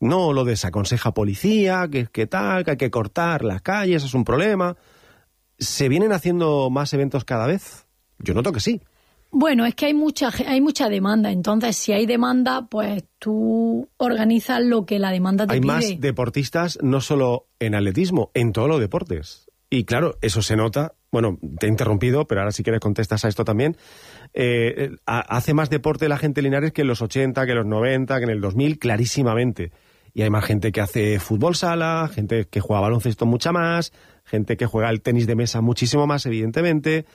no lo desaconseja policía, que tal, que hay que cortar las calles, es un problema. ¿Se vienen haciendo más eventos cada vez? Yo noto que sí. Bueno, es que hay mucha demanda, entonces si hay demanda, pues tú organizas lo que la demanda te pide. Hay más deportistas, no solo en atletismo, en todos los deportes. Y claro, eso se nota. Bueno, te he interrumpido, pero ahora si quieres contestas a esto también. Hace más deporte la gente en Linares que en los 80, que en los 90, que en el 2000, clarísimamente. Y hay más gente que hace fútbol sala, gente que juega baloncesto mucha más, gente que juega el tenis de mesa muchísimo más, evidentemente.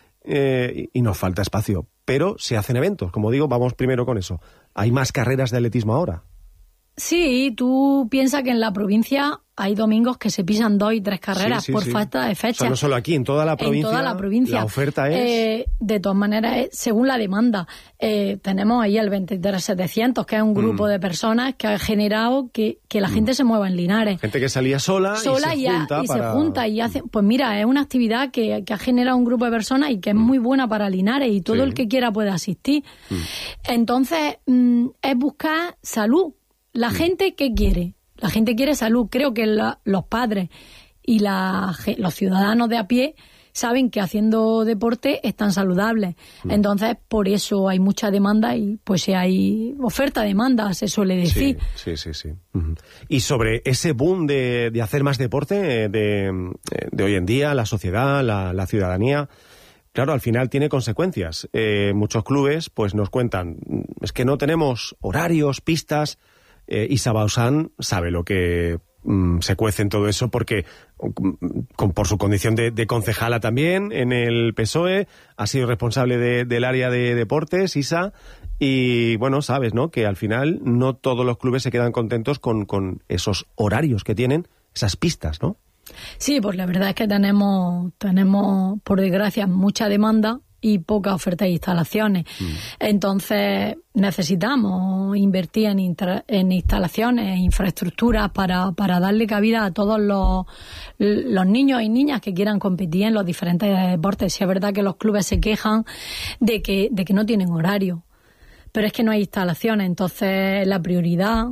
Y nos falta espacio. Pero se hacen eventos, como digo, vamos primero con eso. ¿Hay más carreras de atletismo ahora? Sí, tú piensas que en la provincia hay domingos que se pisan 2 y 3 carreras por falta de fecha. O sea, no solo aquí, en toda la provincia. En toda la provincia. La oferta es... de todas maneras, según la demanda. Tenemos ahí el 23.700, que es un grupo de personas que ha generado que la gente se mueva en Linares. Gente que salía sola y se junta y hace... Pues mira, es una actividad que ha generado un grupo de personas y que es muy buena para Linares y todo el que quiera puede asistir. Entonces, es buscar salud. La gente, ¿qué quiere? La gente quiere salud. Creo que los padres y los ciudadanos de a pie saben que haciendo deporte están saludables. Entonces, por eso hay mucha demanda y pues si hay oferta-demanda, se suele decir. Sí. Y sobre ese boom de hacer más deporte de hoy en día, la sociedad, la ciudadanía... Claro, al final tiene consecuencias. Muchos clubes pues nos cuentan, es que no tenemos horarios, pistas... y Sabausán sabe lo que se cuece en todo eso porque por su condición de concejala también en el PSOE ha sido responsable del área de deportes, Isa, y bueno, sabes, ¿no?, que al final no todos los clubes se quedan contentos con esos horarios que tienen, esas pistas, ¿no? Sí, pues la verdad es que tenemos por desgracia mucha demanda y poca oferta de instalaciones. Entonces necesitamos invertir en instalaciones, infraestructuras para darle cabida a todos los niños y niñas que quieran competir en los diferentes deportes. Si es verdad que los clubes se quejan de que no tienen horario, pero es que no hay instalaciones. Entonces la prioridad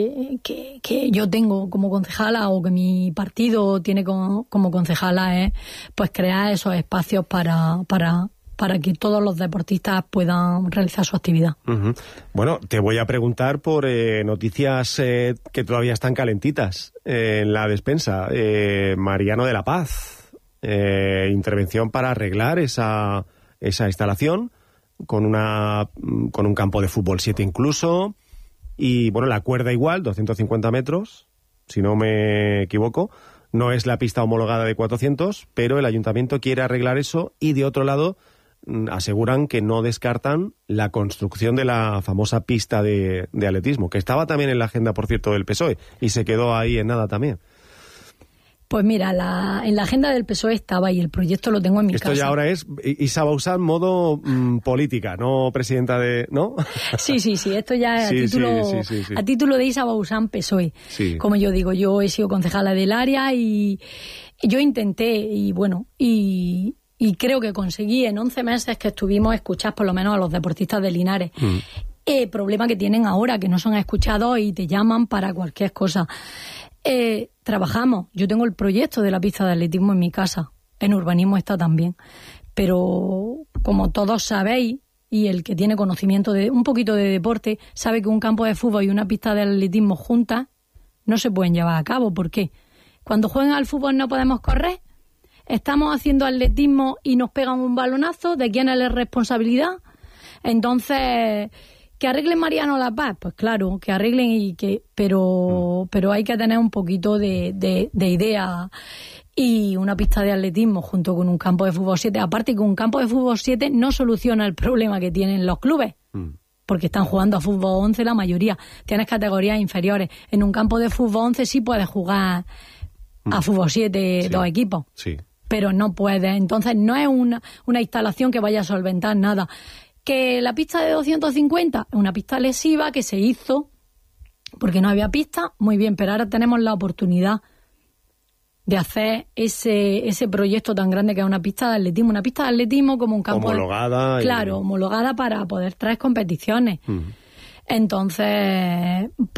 que yo tengo como concejala o que mi partido tiene como concejala es pues crear esos espacios para que todos los deportistas puedan realizar su actividad. Bueno, te voy a preguntar por noticias que todavía están calentitas en la despensa. Mariano de la Paz, intervención para arreglar esa instalación con un campo de fútbol 7 incluso, y bueno, la cuerda igual, 250 metros, si no me equivoco. No es la pista homologada de 400, pero el ayuntamiento quiere arreglar eso y de otro lado aseguran que no descartan la construcción de la famosa pista de atletismo, que estaba también en la agenda, por cierto, del PSOE, y se quedó ahí en nada también. Pues mira, en la agenda del PSOE estaba y el proyecto lo tengo en mi casa. Esto ya ahora es Isa Bausán modo política, no presidenta de... ¿no? Sí, esto ya es a título de Isa Bausán PSOE. Sí. Como yo digo, yo he sido concejala del área y yo intenté, y bueno, y creo que conseguí en 11 meses que estuvimos escuchar por lo menos a los deportistas de Linares. El problema que tienen ahora, que no son escuchados y te llaman para cualquier cosa. Trabajamos. Yo tengo el proyecto de la pista de atletismo en mi casa. En urbanismo está también. Pero como todos sabéis, y el que tiene conocimiento de un poquito de deporte, sabe que un campo de fútbol y una pista de atletismo juntas no se pueden llevar a cabo. ¿Por qué? Cuando juegan al fútbol no podemos correr. Estamos haciendo atletismo y nos pegan un balonazo. ¿De quién es la responsabilidad? Entonces... ¿Que arreglen Mariano La Paz? Pues claro, que arreglen pero hay que tener un poquito de idea. Y una pista de atletismo junto con un campo de fútbol 7. Aparte que un campo de fútbol 7 no soluciona el problema que tienen los clubes. Porque están jugando a fútbol 11 la mayoría. Tienes categorías inferiores. En un campo de fútbol 11 sí puedes jugar a fútbol 7 dos equipos. Sí. Pero no puedes. Entonces no es una instalación que vaya a solventar nada. Que la pista de 250 es una pista lesiva que se hizo porque no había pista, muy bien, pero ahora tenemos la oportunidad de hacer ese proyecto tan grande que es una pista de atletismo como un campo homologada. Claro, homologada para poder traer competiciones. Entonces...